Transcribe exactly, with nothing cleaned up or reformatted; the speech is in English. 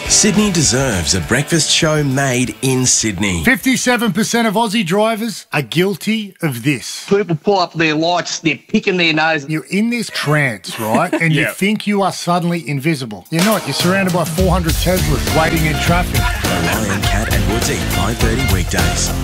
Sydney deserves a breakfast show made in Sydney. fifty-seven percent of Aussie drivers are guilty of this. People pull up their lights, they're picking their nose. You're in this trance, right? And Yeah. you think you are suddenly invisible. You're not. You're surrounded by four hundred Teslas waiting in traffic. Ryan, Cat and Woodsy, five thirty weekdays.